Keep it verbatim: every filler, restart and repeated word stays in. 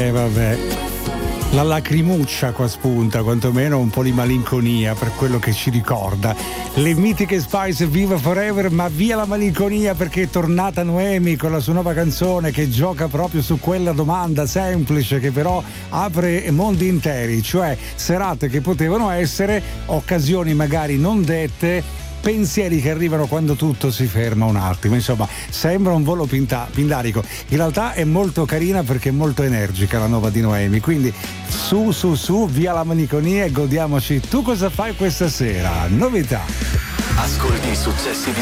Eh vabbè, la lacrimuccia qua spunta, quantomeno un po' di malinconia per quello che ci ricorda. Le mitiche Spice Viva Forever, ma via la malinconia, perché è tornata Noemi con la sua nuova canzone che gioca proprio su quella domanda semplice che però apre mondi interi, cioè serate che potevano essere, occasioni magari non dette, pensieri che arrivano quando tutto si ferma un attimo. Insomma, sembra un volo pinta- pindarico. In realtà è molto carina perché è molto energica la nuova di Noemi. Quindi su, su, su, via la malinconia e godiamoci. Tu cosa fai questa sera? Novità. Ascolti i successi di